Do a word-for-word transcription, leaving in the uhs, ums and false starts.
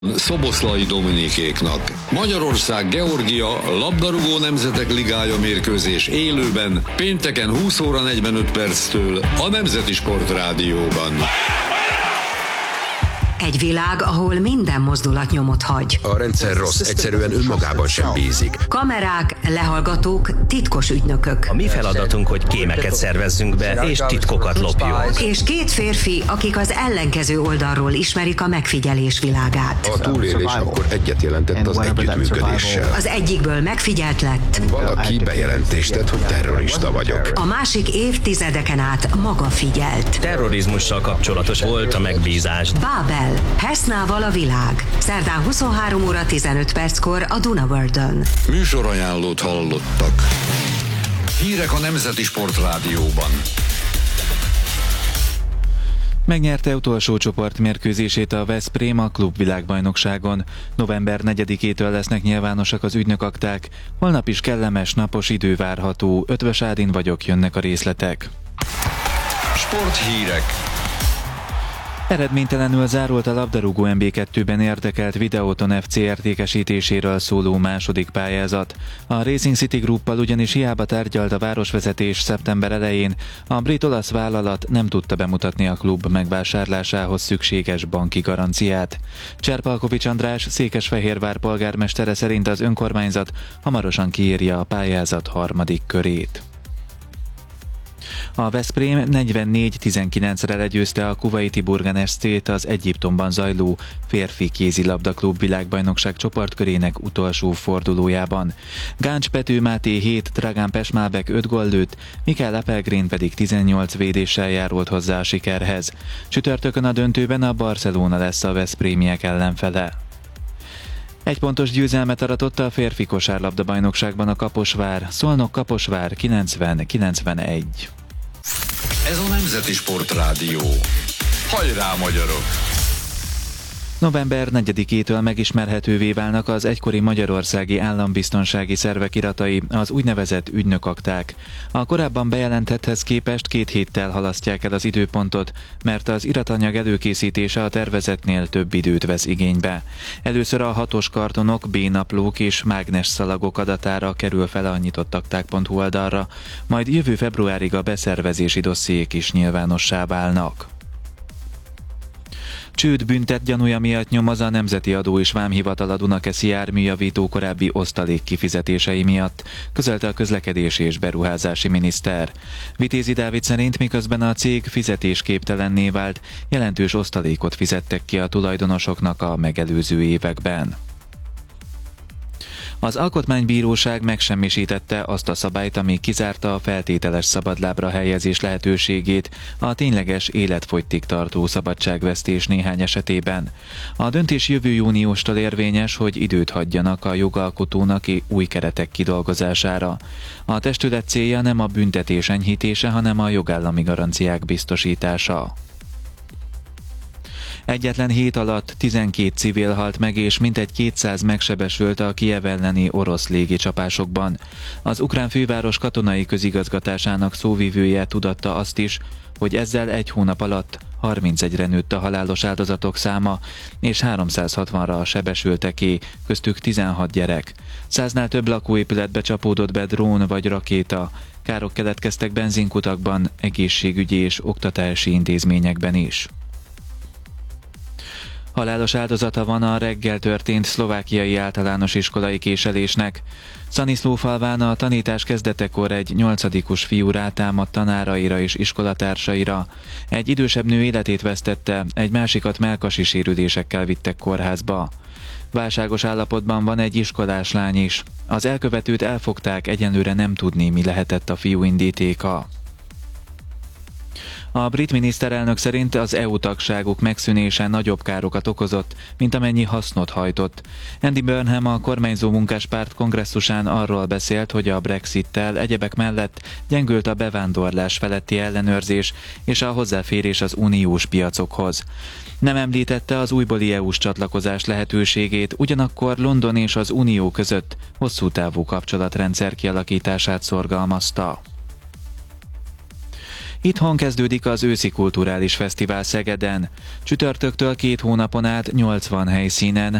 Szoboszlai Dominikéknak. Magyarország Georgia labdarúgó nemzetek ligája mérkőzés élőben pénteken húsz óra negyvenöt perctől a Nemzeti Sportrádióban. Egy világ, ahol minden mozdulat nyomot hagy. A rendszer rossz, egyszerűen önmagában sem bízik. Kamerák, lehallgatók, titkos ügynökök. A mi feladatunk, hogy kémeket szervezzünk be, és titkokat lopjunk. És két férfi, akik az ellenkező oldalról ismerik a megfigyelés világát. A túlélés akkor egyet jelentett az együttműködéssel. Az egyikből megfigyelt lett. Valaki bejelentést tett, hogy terrorista vagyok. A másik évtizedeken át maga figyelt. Terrorizmussal kapcsolatos volt a megbízás. Bábel. Hesznával a világ. Szerdán huszonhárom óra tizenöt perckor a Dunawordön. Műsorajánlót hallottak. Hírek a Nemzeti Sportrádióban. Megnyerte utolsó csoportmérkőzését a Veszprém a klubvilágbajnokságon. november negyedikétől lesznek nyilvánosak az ügynökakták. Holnap is kellemes, napos idő várható. Ötvös Ádin vagyok, jönnek a részletek. Sporthírek. Eredménytelenül zárult a labdarúgó en bé kettőben érdekelt Videoton ef cé értékesítéséről szóló második pályázat. A Racing City Gruppal ugyanis hiába tárgyalt a városvezetés szeptember elején, a brit-olasz vállalat nem tudta bemutatni a klub megvásárlásához szükséges banki garanciát. Cserpalkovics András, Székesfehérvár polgármestere szerint az önkormányzat hamarosan kiírja a pályázat harmadik körét. A Veszprém negyvennégy tizenkilencre legyőzte a kuvaiti Burgan es cét az Egyiptomban zajló férfi kézilabdaklub világbajnokság csoportkörének utolsó fordulójában. Gáncs Pető Máté hét, Dragán Pesmálbek öt gól lőtt, Mikael Apelgrin pedig tizennyolc védéssel járult hozzá a sikerhez. Csütörtökön a döntőben a Barcelona lesz a veszprémiek ellenfele. Egy pontos győzelmet aratott a férfi kosárlabda bajnokságban a Kaposvár, Szolnok-Kaposvár kilencven kilencvenegy. Ez a Nemzeti Sportrádió. Hajrá, magyarok! november negyedikétől megismerhetővé válnak az egykori magyarországi állambiztonsági szervek iratai, az úgynevezett ügynökakták. A korábban bejelentetthez képest két héttel halasztják el az időpontot, mert az iratanyag előkészítése a tervezetnél több időt vesz igénybe. Először a hatos kartonok, B-naplók és mágnesszalagok adatára kerül fel a nyitottakták pont hu oldalra, majd jövő februárig a beszervezési dossziék is nyilvánossá válnak. Csőd büntet gyanúja miatt nyomoz a Nemzeti Adó és Vámhivatal a Dunakeszi járműjavító korábbi osztalék kifizetései miatt, közölte a közlekedési és beruházási miniszter. Vitézi Dávid szerint miközben a cég fizetésképtelenné vált, jelentős osztalékot fizettek ki a tulajdonosoknak a megelőző években. Az Alkotmánybíróság megsemmisítette azt a szabályt, ami kizárta a feltételes szabadlábra helyezés lehetőségét a tényleges életfogytig tartó szabadságvesztés néhány esetében. A döntés jövő júniustól érvényes, hogy időt hagyjanak a jogalkotónak új keretek kidolgozására. A testület célja nem a büntetés enyhítése, hanem a jogállami garanciák biztosítása. Egyetlen hét alatt tizenkét civil halt meg, és mintegy kétszáz megsebesült a Kijev elleni orosz légicsapásokban. Az ukrán főváros katonai közigazgatásának szóvivője tudatta azt is, hogy ezzel egy hónap alatt harmincegyre nőtt a halálos áldozatok száma, és háromszázhatvanra a sebesülteké, köztük tizenhat gyerek. Száznál több lakóépületbe csapódott be drón vagy rakéta, károk keletkeztek benzinkutakban, egészségügyi és oktatási intézményekben is. Halálos áldozata van a reggel történt szlovákiai általános iskolai késelésnek. Szaniszlófalván a tanítás kezdetekor egy nyolcadikos fiú rátámadt tanáraira és iskolatársaira. Egy idősebb nő életét vesztette, egy másikat mellkasi sérülésekkel vittek kórházba. Válságos állapotban van egy iskolás lány is. Az elkövetőt elfogták, egyenlőre nem tudni, mi lehetett a fiú indítéka. A brit miniszterelnök szerint az é u tagságuk megszűnése nagyobb károkat okozott, mint amennyi hasznot hajtott. Andy Burnham, a kormányzó munkáspárt kongresszusán arról beszélt, hogy a Brexittel egyebek mellett gyengült a bevándorlás feletti ellenőrzés és a hozzáférés az uniós piacokhoz. Nem említette az újbóli é u-s csatlakozás lehetőségét, ugyanakkor London és az Unió között hosszú távú kapcsolatrendszer kialakítását szorgalmazta. Itthon kezdődik az őszi kulturális fesztivál Szegeden. Csütörtöktől két hónapon át nyolcvan helyszínen